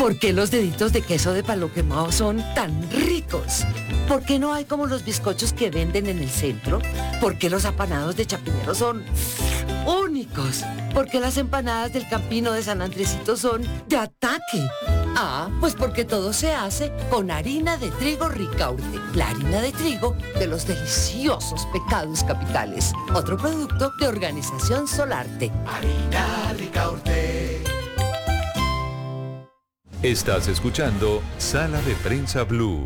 ¿Por qué los deditos de queso de palo quemado son tan ricos? ¿Por qué no hay como los bizcochos que venden en el centro? ¿Por qué los apanados de Chapinero son únicos? ¿Por qué las empanadas del Campino de San Andresito son de ataque? Ah, pues porque todo se hace con harina de trigo Ricaurte, la harina de trigo de los deliciosos pecados capitales. Otro producto de Organización Solarte. Harina Ricaurte. Estás escuchando Sala de Prensa Blue.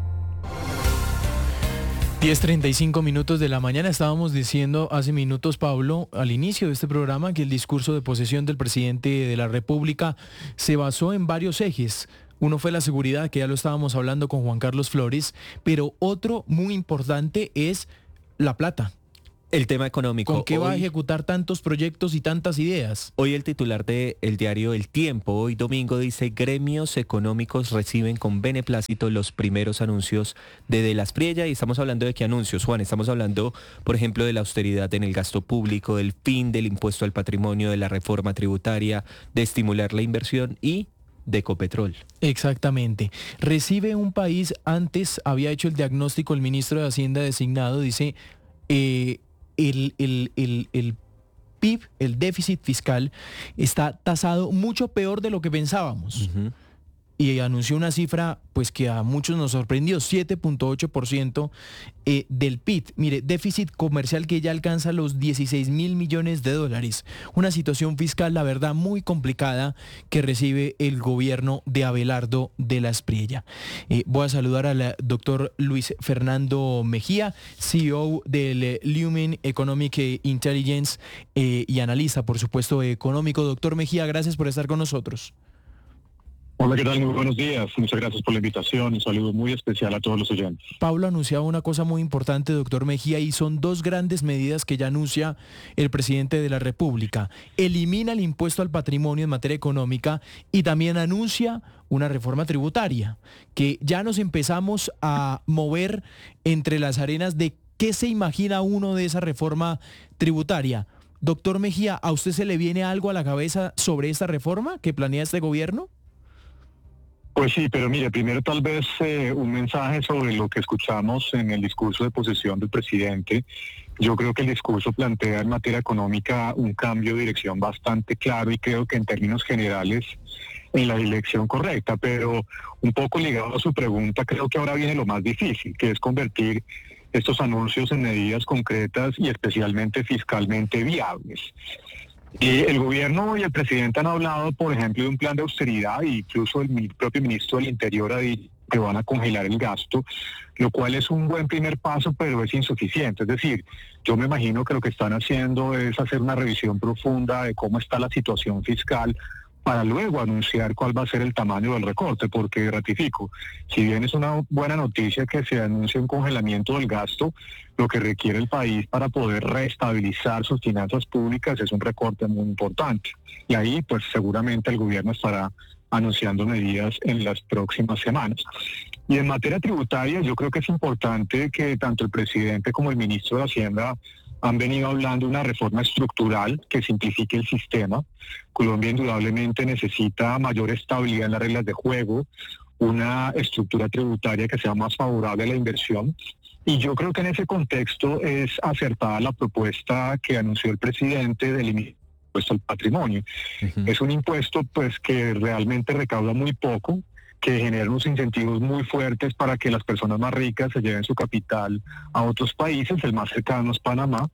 10:35 minutos de la mañana. Estábamos diciendo hace minutos, Pablo, al inicio de este programa, que el discurso de posesión del presidente de la República se basó en varios ejes. Uno fue la seguridad, que ya lo estábamos hablando con Juan Carlos Flores, pero otro muy importante es la plata. El tema económico. ¿Con qué va a ejecutar tantos proyectos y tantas ideas? Hoy el titular del diario El Tiempo, hoy domingo, dice: gremios económicos reciben con beneplácito los primeros anuncios de la Aspriella. Y estamos hablando de qué anuncios, Juan. Estamos hablando, por ejemplo, de la austeridad en el gasto público, del fin del impuesto al patrimonio, de la reforma tributaria, de estimular la inversión y de Ecopetrol. Exactamente. Recibe un país, antes había hecho el diagnóstico el ministro de Hacienda designado, dice... El PIB, el déficit fiscal, está tasado mucho peor de lo que pensábamos. Uh-huh. Y anunció una cifra pues que a muchos nos sorprendió, 7.8% del PIB. Mire, déficit comercial que ya alcanza los 16.000 millones de dólares. Una situación fiscal, la verdad, muy complicada que recibe el gobierno de Abelardo de la Aspriella. Voy a saludar al doctor Luis Fernando Mejía, CEO del Lumen Economic Intelligence y analista, por supuesto, económico. Doctor Mejía, gracias por estar con nosotros. Hola, ¿qué tal? Muy buenos días. Muchas gracias por la invitación. Un saludo muy especial a todos los oyentes. Pablo anunciaba una cosa muy importante, doctor Mejía, y son dos grandes medidas que ya anuncia el presidente de la República. Elimina el impuesto al patrimonio en materia económica y también anuncia una reforma tributaria, que ya nos empezamos a mover entre las arenas de qué se imagina uno de esa reforma tributaria. Doctor Mejía, ¿a usted se le viene algo a la cabeza sobre esta reforma que planea este gobierno? Pues sí, pero mire, primero tal vez un mensaje sobre lo que escuchamos en el discurso de posesión del presidente. Yo creo que el discurso plantea en materia económica un cambio de dirección bastante claro y creo que en términos generales en la dirección correcta, pero un poco ligado a su pregunta, creo que ahora viene lo más difícil, que es convertir estos anuncios en medidas concretas y especialmente fiscalmente viables. El gobierno y el presidente han hablado, por ejemplo, de un plan de austeridad e incluso el propio ministro del Interior ha dicho que van a congelar el gasto, lo cual es un buen primer paso, pero es insuficiente. Es decir, yo me imagino que lo que están haciendo es hacer una revisión profunda de cómo está la situación fiscal para luego anunciar cuál va a ser el tamaño del recorte, porque ratifico, si bien es una buena noticia que se anuncie un congelamiento del gasto, lo que requiere el país para poder reestabilizar sus finanzas públicas es un recorte muy importante. Y ahí, pues seguramente el gobierno estará anunciando medidas en las próximas semanas. Y en materia tributaria, yo creo que es importante que tanto el presidente como el ministro de Hacienda han venido hablando de una reforma estructural que simplifique el sistema. Colombia indudablemente necesita mayor estabilidad en las reglas de juego, una estructura tributaria que sea más favorable a la inversión. Y yo creo que en ese contexto es acertada la propuesta que anunció el presidente del impuesto al patrimonio. Uh-huh. Es un impuesto pues que realmente recauda muy poco, que genera unos incentivos muy fuertes para que las personas más ricas se lleven su capital a otros países, el más cercano es Panamá,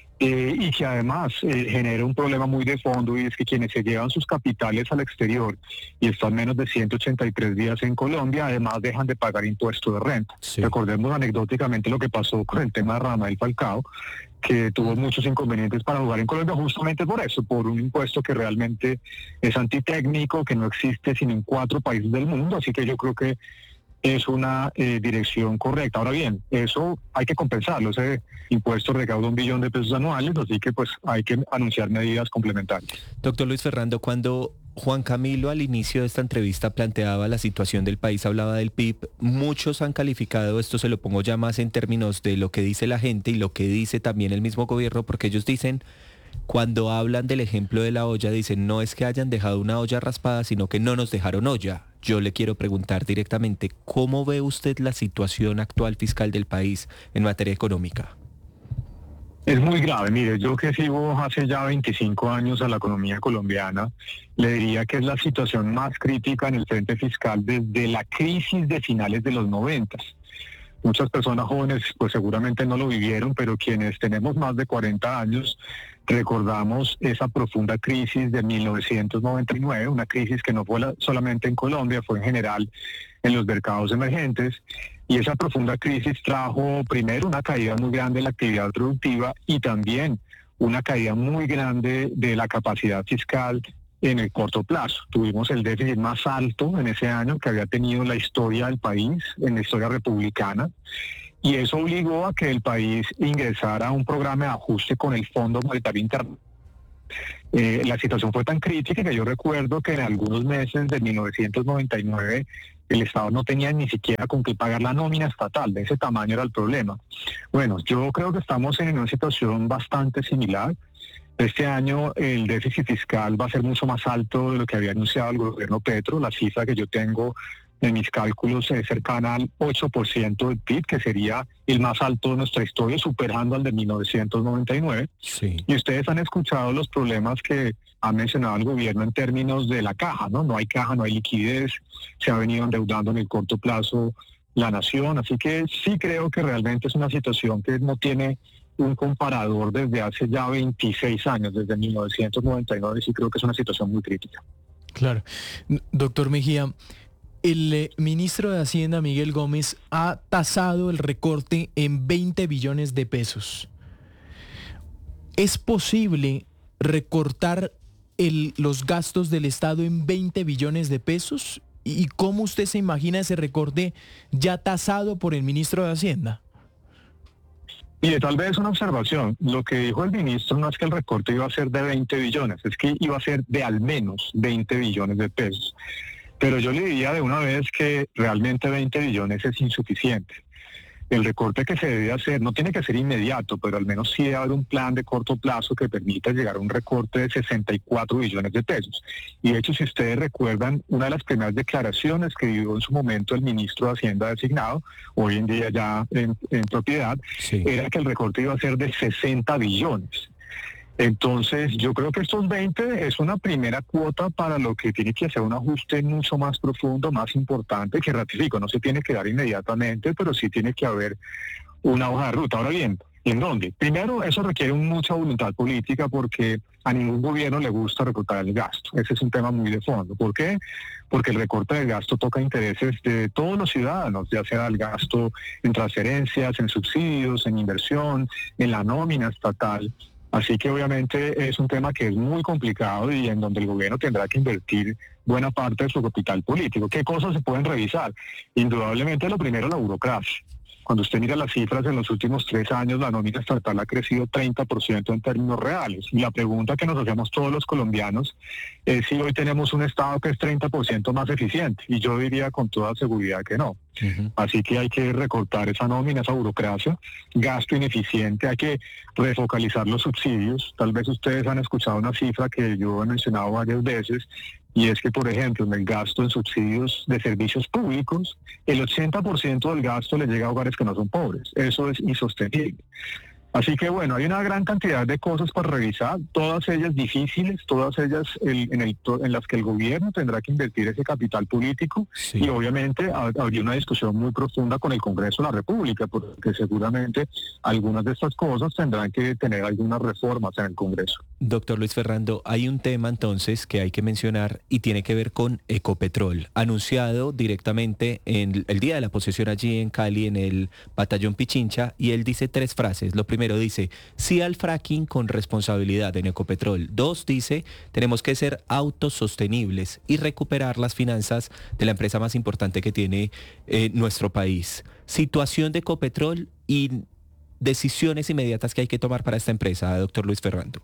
y que además genera un problema muy de fondo, y es que quienes se llevan sus capitales al exterior y están menos de 183 días en Colombia, además dejan de pagar impuesto de renta. Sí. Recordemos anecdóticamente lo que pasó con el tema de Radamel Falcao, que tuvo muchos inconvenientes para jugar en Colombia justamente por eso, por un impuesto que realmente es antitécnico, que no existe sino en 4 países del mundo, así que yo creo que es una dirección correcta. Ahora bien, eso hay que compensarlo, ese impuesto recauda $1 billón anuales, así que pues hay que anunciar medidas complementarias. Doctor Luis Fernando, cuando Juan Camilo al inicio de esta entrevista planteaba la situación del país, hablaba del PIB, muchos han calificado, esto se lo pongo ya más en términos de lo que dice la gente y lo que dice también el mismo gobierno, porque ellos dicen Cuando hablan del ejemplo de la olla, dicen no es que hayan dejado una olla raspada, sino que no nos dejaron olla. Yo le quiero preguntar directamente, ¿cómo ve usted la situación actual fiscal del país en materia económica? Es muy grave. Mire, yo que sigo hace ya 25 años a la economía colombiana, le diría que es la situación más crítica en el frente fiscal desde la crisis de finales de los 90. Muchas personas jóvenes pues seguramente no lo vivieron, pero quienes tenemos más de 40 años recordamos esa profunda crisis de 1999, una crisis que no fue solamente en Colombia, fue en general en los mercados emergentes. Y esa profunda crisis trajo primero una caída muy grande de la actividad productiva y también una caída muy grande de la capacidad fiscal en el corto plazo. Tuvimos el déficit más alto en ese año que había tenido la historia del país, en la historia republicana, y eso obligó a que el país ingresara a un programa de ajuste con el Fondo Monetario Internacional. La situación fue tan crítica que yo recuerdo que en algunos meses de 1999 el Estado no tenía ni siquiera con qué pagar la nómina estatal, de ese tamaño era el problema. Bueno, yo creo que estamos en una situación bastante similar. Este año el déficit fiscal va a ser mucho más alto de lo que había anunciado el gobierno Petro. La cifra que yo tengo en mis cálculos es cercana al 8% del PIB, que sería el más alto de nuestra historia, superando al de 1999. Sí. Y ustedes han escuchado los problemas que ha mencionado el gobierno en términos de la caja, ¿no? No hay caja, no hay liquidez, se ha venido endeudando en el corto plazo la nación, así que sí creo que realmente es una situación que no tiene un comparador desde hace ya 26 años, desde 1999, sí creo que es una situación muy crítica. Claro. Doctor Mejía, el ministro de Hacienda, Miguel Gómez, ha tasado el recorte en 20 billones de pesos. ¿Es posible recortar los gastos del Estado en 20 billones de pesos? ¿Y cómo usted se imagina ese recorte ya tasado por el ministro de Hacienda? Mire, tal vez una observación. Lo que dijo el ministro no es que el recorte iba a ser de 20 billones, es que iba a ser de al menos 20 billones de pesos. Pero yo le diría de una vez que realmente 20 billones es insuficiente. El recorte que se debe hacer no tiene que ser inmediato, pero al menos sí debe haber un plan de corto plazo que permita llegar a un recorte de 64 billones de pesos. Y de hecho, si ustedes recuerdan, una de las primeras declaraciones que dio en su momento el ministro de Hacienda designado, hoy en día ya en propiedad, Sí. era que el recorte iba a ser de 60 billones. Entonces, yo creo que estos 20 es una primera cuota para lo que tiene que hacer un ajuste mucho más profundo, más importante, que ratifico, no se tiene que dar inmediatamente, pero sí tiene que haber una hoja de ruta. Ahora bien, ¿en dónde? Primero, eso requiere mucha voluntad política porque a ningún gobierno le gusta recortar el gasto. Ese es un tema muy de fondo. ¿Por qué? Porque el recorte del gasto toca intereses de todos los ciudadanos, ya sea el gasto en transferencias, en subsidios, en inversión, en la nómina estatal. Así que obviamente es un tema que es muy complicado y en donde el gobierno tendrá que invertir buena parte de su capital político. ¿Qué cosas se pueden revisar? Indudablemente lo primero, la burocracia. Cuando usted mira las cifras en los últimos 3 años, la nómina estatal ha crecido 30% en términos reales. Y la pregunta que nos hacemos todos los colombianos es si hoy tenemos un Estado que es 30% más eficiente. Y yo diría con toda seguridad que no. Uh-huh. Así que hay que recortar esa nómina, esa burocracia, gasto ineficiente, hay que refocalizar los subsidios. Tal vez ustedes han escuchado una cifra que yo he mencionado varias veces, y es que, por ejemplo, en el gasto en subsidios de servicios públicos, el 80% del gasto le llega a hogares que no son pobres. Eso es insostenible. Así que bueno, hay una gran cantidad de cosas para revisar, todas ellas difíciles, todas ellas en las que el gobierno tendrá que invertir ese capital político. Sí. Y obviamente habría una discusión muy profunda con el Congreso de la República, porque seguramente algunas de estas cosas tendrán que tener algunas reformas en el Congreso. Doctor Luis Ferrando, hay un tema entonces que hay que mencionar y tiene que ver con Ecopetrol, anunciado directamente en el día de la posesión allí en Cali, en el batallón Pichincha, y él dice 3 frases. Lo primero dice, sí al fracking con responsabilidad en Ecopetrol. 2, dice, tenemos que ser autosostenibles y recuperar las finanzas de la empresa más importante que tiene nuestro país. Situación de Ecopetrol y decisiones inmediatas que hay que tomar para esta empresa, doctor Luis Ferrando.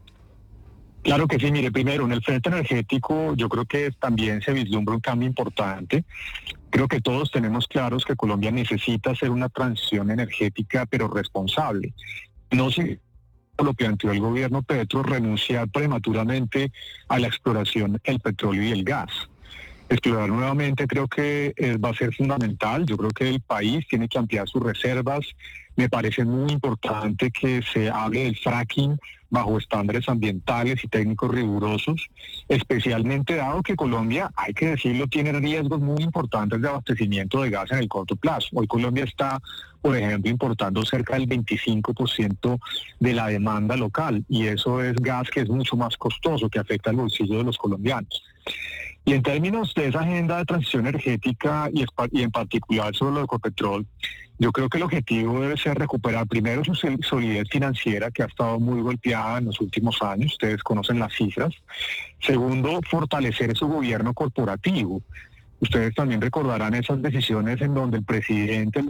Claro que sí, mire, primero, en el frente energético yo creo que también se vislumbra un cambio importante. Creo que todos tenemos claros que Colombia necesita hacer una transición energética, pero responsable. No lo planteó el gobierno Petro, renunciar prematuramente a la exploración del petróleo y el gas. Explorar nuevamente creo que va a ser fundamental. Yo creo que el país tiene que ampliar sus reservas. Me parece muy importante que se hable del fracking bajo estándares ambientales y técnicos rigurosos, especialmente dado que Colombia, hay que decirlo, tiene riesgos muy importantes de abastecimiento de gas en el corto plazo. Hoy Colombia está, por ejemplo, importando cerca del 25% de la demanda local, y eso es gas que es mucho más costoso, que afecta al bolsillo de los colombianos. Y en términos de esa agenda de transición energética y en particular sobre lo de Ecopetrol, yo creo que el objetivo debe ser recuperar primero su solidez financiera, que ha estado muy golpeada en los últimos años, ustedes conocen las cifras. Segundo, fortalecer su gobierno corporativo. Ustedes también recordarán esas decisiones en donde el presidente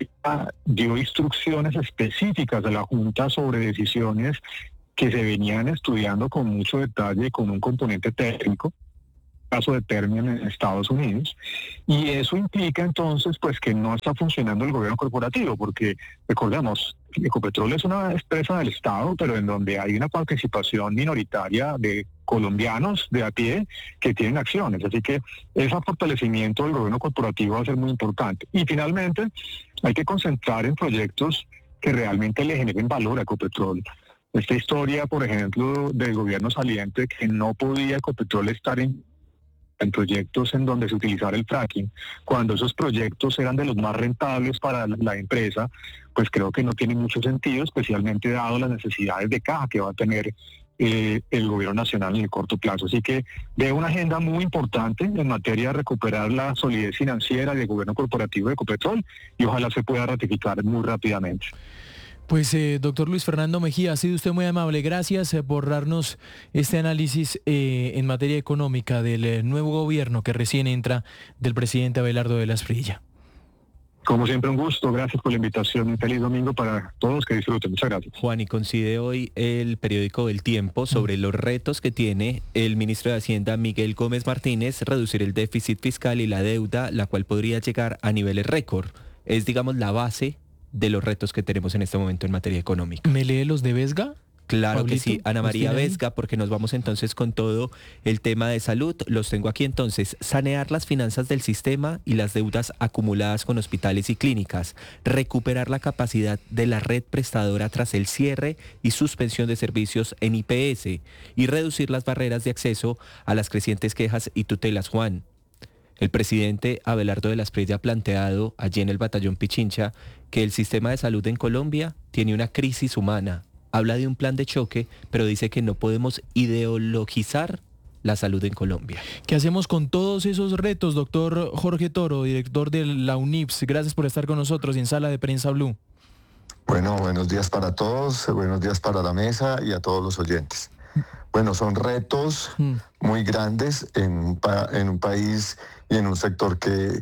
dio instrucciones específicas a la Junta sobre decisiones que se venían estudiando con mucho detalle y con un componente técnico, caso de Permian en Estados Unidos, y eso implica entonces pues que no está funcionando el gobierno corporativo, porque recordemos, Ecopetrol es una empresa del Estado, pero en donde hay una participación minoritaria de colombianos de a pie que tienen acciones, así que ese fortalecimiento del gobierno corporativo va a ser muy importante. Y finalmente hay que concentrar en proyectos que realmente le generen valor a Ecopetrol. Esta historia, por ejemplo, del gobierno saliente, que no podía Ecopetrol estar en proyectos en donde se utilizara el fracking, cuando esos proyectos eran de los más rentables para la empresa, pues creo que no tiene mucho sentido, especialmente dado las necesidades de caja que va a tener el gobierno nacional en el corto plazo. Así que veo una agenda muy importante en materia de recuperar la solidez financiera del gobierno corporativo de Ecopetrol, y ojalá se pueda ratificar muy rápidamente. Pues doctor Luis Fernando Mejía, ha sido usted muy amable. Gracias por darnos este análisis en materia económica del nuevo gobierno que recién entra del presidente Abelardo de la Espriella. Como siempre, un gusto. Gracias por la invitación. Un feliz domingo para todos. Que disfruten. Muchas gracias. Juan, y coincide hoy el periódico El Tiempo sobre los retos que tiene el ministro de Hacienda, Miguel Gómez Martínez, reducir el déficit fiscal y la deuda, la cual podría llegar a niveles récord. Es, digamos, la base de los retos que tenemos en este momento en materia económica. ¿Me lee los de Vesga? Claro Pablito, que sí, Ana María Vesga, porque nos vamos entonces con todo el tema de salud. Los tengo aquí entonces. Sanear las finanzas del sistema y las deudas acumuladas con hospitales y clínicas. Recuperar la capacidad de la red prestadora tras el cierre y suspensión de servicios en IPS. Y reducir las barreras de acceso a las crecientes quejas y tutelas, Juan. El presidente Abelardo de la Espriella ha planteado allí en el batallón Pichincha que el sistema de salud en Colombia tiene una crisis humana. Habla de un plan de choque, pero dice que no podemos ideologizar la salud en Colombia. ¿Qué hacemos con todos esos retos, doctor Jorge Toro, director de la UNIPS? Gracias por estar con nosotros en Sala de Prensa Blue. Bueno, buenos días para todos, buenos días para la mesa y a todos los oyentes. Bueno, son retos muy grandes en un país y en un sector que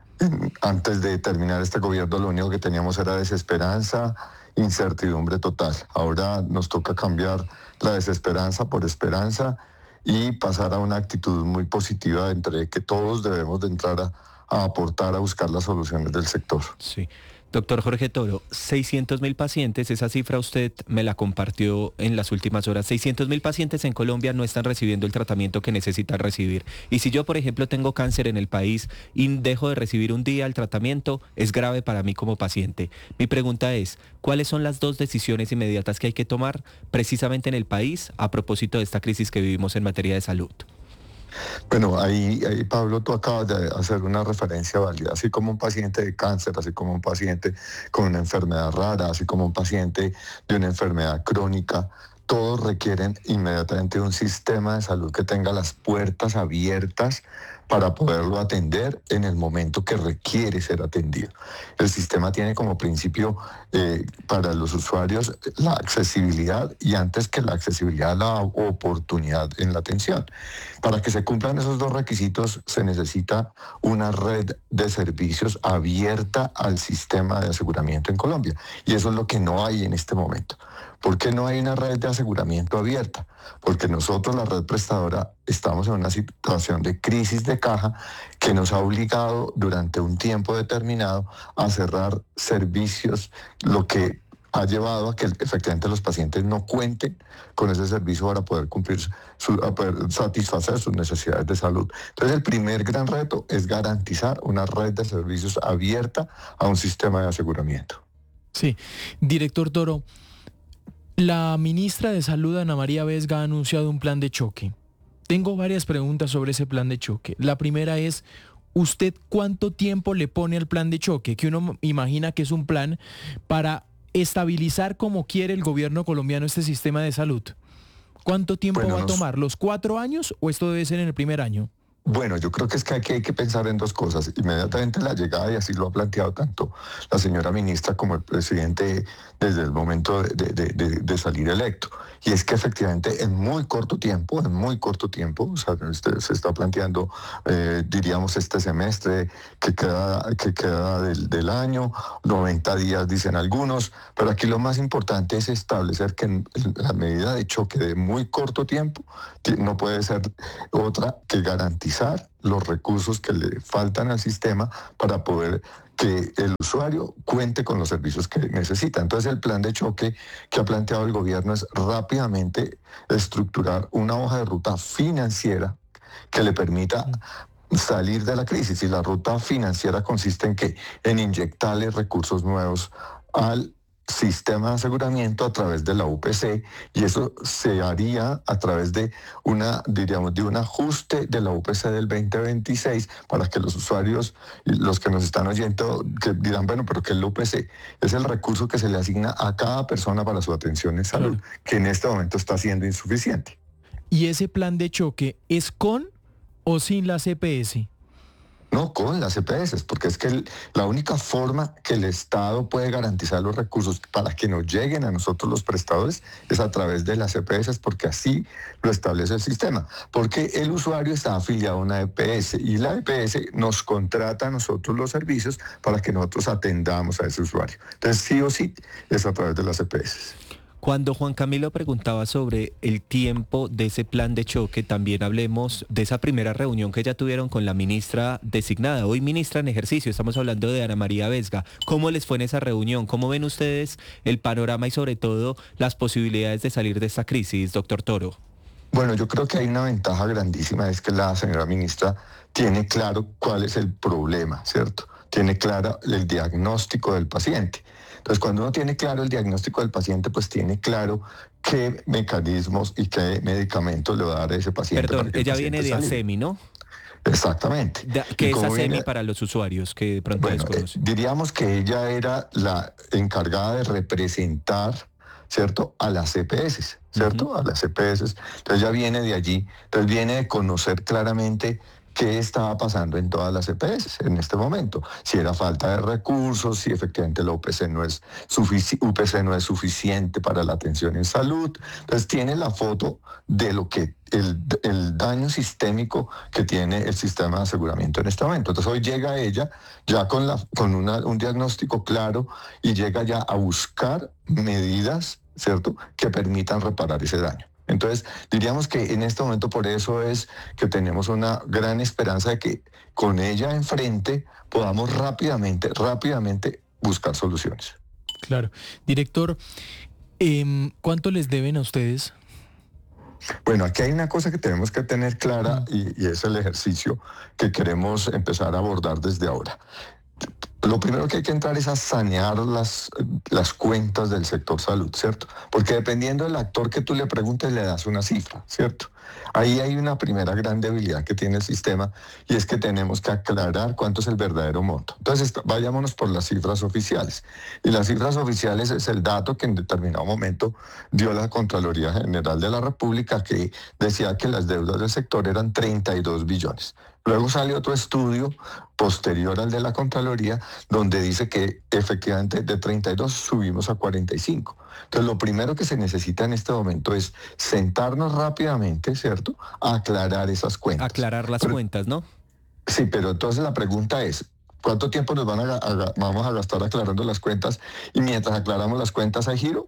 antes de terminar este gobierno lo único que teníamos era desesperanza, incertidumbre total. Ahora nos toca cambiar la desesperanza por esperanza y pasar a una actitud muy positiva entre que todos debemos de entrar a aportar, a buscar las soluciones del sector. Sí. Doctor Jorge Toro, 600.000 pacientes, esa cifra usted me la compartió en las últimas horas. 600.000 pacientes en Colombia no están recibiendo el tratamiento que necesitan recibir. Y si yo, por ejemplo, tengo cáncer en el país y dejo de recibir un día el tratamiento, es grave para mí como paciente. Mi pregunta es, ¿cuáles son las 2 decisiones inmediatas que hay que tomar precisamente en el país a propósito de esta crisis que vivimos en materia de salud? Bueno, ahí Pablo, tú acabas de hacer una referencia válida, así como un paciente de cáncer, así como un paciente con una enfermedad rara, así como un paciente de una enfermedad crónica, todos requieren inmediatamente un sistema de salud que tenga las puertas abiertas para poderlo atender en el momento que requiere ser atendido. El sistema tiene como principio para los usuarios la accesibilidad y antes que la accesibilidad, la oportunidad en la atención. Para que se cumplan esos 2 requisitos se necesita una red de servicios abierta al sistema de aseguramiento en Colombia y eso es lo que no hay en este momento. ¿Por qué no hay una red de aseguramiento abierta? Porque nosotros, la red prestadora, estamos en una situación de crisis de caja que nos ha obligado durante un tiempo determinado a cerrar servicios, lo que ha llevado a que efectivamente los pacientes no cuenten con ese servicio para poder poder satisfacer sus necesidades de salud. Entonces, el primer gran reto es garantizar una red de servicios abierta a un sistema de aseguramiento. Sí, director Toro, la ministra de Salud, Ana María Vesga, ha anunciado un plan de choque. Tengo varias preguntas sobre ese plan de choque. La primera es, ¿usted cuánto tiempo le pone al plan de choque? Que uno imagina que es un plan para estabilizar como quiere el gobierno colombiano este sistema de salud. ¿Cuánto tiempo va a tomar? ¿Los 4 años o esto debe ser en el primer año? Bueno, yo creo que es que hay que pensar en dos cosas. Inmediatamente la llegada, y así lo ha planteado tanto la señora ministra como el presidente desde el momento de salir electo. Y es que efectivamente en muy corto tiempo, o sea, se está planteando, diríamos, este semestre que queda del año, 90 días dicen algunos, pero aquí lo más importante es establecer que la medida de choque de muy corto tiempo no puede ser otra que garantizar los recursos que le faltan al sistema para poder que el usuario cuente con los servicios que necesita. Entonces, el plan de choque que ha planteado el gobierno es rápidamente estructurar una hoja de ruta financiera que le permita salir de la crisis. Y la ruta financiera consiste en ¿qué? En inyectarle recursos nuevos al sistema de aseguramiento a través de la UPC, y eso se haría a través de un ajuste de la UPC del 2026 para que los usuarios, los que nos están oyendo, que dirán, bueno, pero ¿qué es la UPC? Es el recurso que se le asigna a cada persona para su atención en salud, que en este momento está siendo insuficiente. ¿Y ese plan de choque es con o sin la CPS? No, con las EPS, porque es que la única forma que el Estado puede garantizar los recursos para que nos lleguen a nosotros los prestadores es a través de las EPS, porque así lo establece el sistema. Porque el usuario está afiliado a una EPS y la EPS nos contrata a nosotros los servicios para que nosotros atendamos a ese usuario. Entonces, sí o sí, es a través de las EPS. Cuando Juan Camilo preguntaba sobre el tiempo de ese plan de choque, también hablemos de esa primera reunión que ya tuvieron con la ministra designada, hoy ministra en ejercicio, estamos hablando de Ana María Vesga. ¿Cómo les fue en esa reunión? ¿Cómo ven ustedes el panorama y sobre todo las posibilidades de salir de esta crisis, doctor Toro? Bueno, yo creo que hay una ventaja grandísima, es que la señora ministra tiene claro cuál es el problema, ¿cierto? Tiene claro el diagnóstico del paciente. Entonces, cuando uno tiene claro el diagnóstico del paciente, pues tiene claro qué mecanismos y qué medicamentos le va a dar a ese paciente. Perdón, ella viene de ASEMI, ¿no? Exactamente. ¿Qué es ASEMI para los usuarios que de pronto desconocen? Diríamos que ella era la encargada de representar, ¿cierto?, a las EPS, ¿cierto? Uh-huh. A las EPS. Entonces, ella viene de allí, entonces viene de conocer claramente qué estaba pasando en todas las EPS en este momento. Si era falta de recursos, si efectivamente la UPC no es suficiente para la atención en salud. Entonces tiene la foto de lo que el daño sistémico que tiene el sistema de aseguramiento en este momento. Entonces hoy llega ella ya con un diagnóstico claro y llega ya a buscar medidas, ¿cierto?, que permitan reparar ese daño. Entonces, diríamos que en este momento por eso es que tenemos una gran esperanza de que con ella enfrente podamos rápidamente buscar soluciones. Claro. Director, ¿cuánto les deben a ustedes? Bueno, aquí hay una cosa que tenemos que tener clara y es el ejercicio que queremos empezar a abordar desde ahora. Lo primero que hay que entrar es a sanear las cuentas del sector salud, ¿cierto? Porque dependiendo del actor que tú le preguntes, le das una cifra, ¿cierto? Ahí hay una primera gran debilidad que tiene el sistema y es que tenemos que aclarar cuánto es el verdadero monto. Entonces, vayámonos por las cifras oficiales. Y las cifras oficiales es el dato que en determinado momento dio la Contraloría General de la República, que decía que las deudas del sector eran 32 billones. Luego sale otro estudio posterior al de la Contraloría, donde dice que efectivamente de 32 subimos a 45. Entonces, lo primero que se necesita en este momento es sentarnos rápidamente, ¿cierto?, a aclarar esas cuentas. Aclarar las cuentas, ¿no? Sí, pero entonces la pregunta es, ¿cuánto tiempo nos vamos a gastar aclarando las cuentas? Y mientras aclaramos las cuentas, ¿hay giro?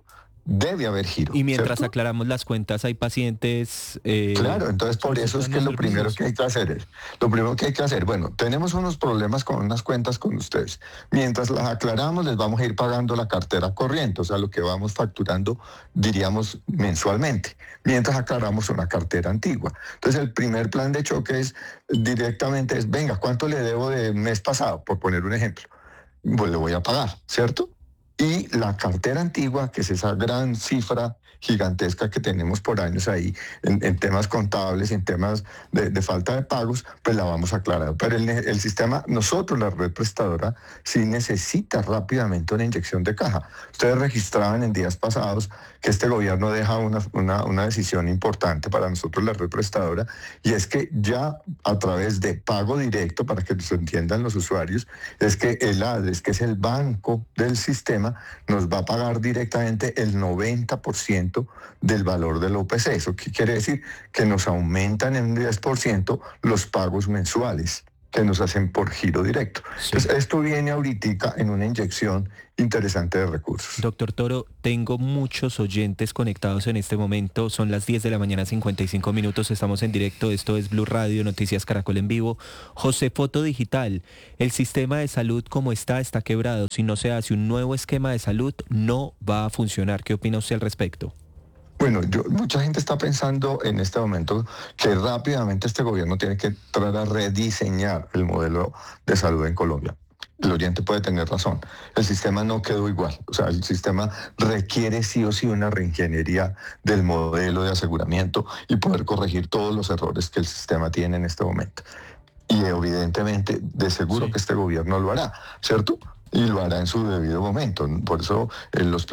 debe haber giro. Y mientras ¿cierto? aclaramos las cuentas, hay pacientes... Claro, entonces por eso es que lo primero que hay que hacer bueno, tenemos unos problemas con unas cuentas con ustedes. Mientras las aclaramos, les vamos a ir pagando la cartera corriente, o sea, lo que vamos facturando, diríamos, mensualmente, mientras aclaramos una cartera antigua. Entonces el primer plan de choque es directamente, venga, ¿cuánto le debo del mes pasado? Por poner un ejemplo. Pues le voy a pagar, ¿cierto? Y la cartera antigua, que es esa gran cifra gigantesca que tenemos por años ahí en temas contables, en temas de falta de pagos, pues la vamos a aclarar. Pero el sistema, nosotros, la red prestadora, sí necesita rápidamente una inyección de caja. Ustedes registraban en días pasados que este gobierno deja una decisión importante para nosotros, la red prestadora, y es que ya a través de pago directo, para que se entiendan los usuarios, es que el ADRES, que es el banco del sistema, nos va a pagar directamente el 90% del valor del OPC. ¿Eso qué quiere decir? Que nos aumentan en un 10% los pagos mensuales que nos hacen por giro directo. Sí. Entonces, esto viene ahorita en una inyección interesante de recursos. Doctor Toro, tengo muchos oyentes conectados en este momento. Son las 10 de la mañana, 55 minutos. Estamos en directo. Esto es Blue Radio, Noticias Caracol en vivo. José Foto Digital. El sistema de salud como está quebrado. Si no se hace un nuevo esquema de salud, no va a funcionar. ¿Qué opina usted al respecto? Bueno, mucha gente está pensando en este momento que rápidamente este gobierno tiene que entrar a rediseñar el modelo de salud en Colombia. El oyente puede tener razón. El sistema no quedó igual. O sea, el sistema requiere sí o sí una reingeniería del modelo de aseguramiento y poder corregir todos los errores que el sistema tiene en este momento. Y evidentemente, de seguro que este gobierno lo hará, ¿cierto? Y lo hará en su debido momento. Por eso los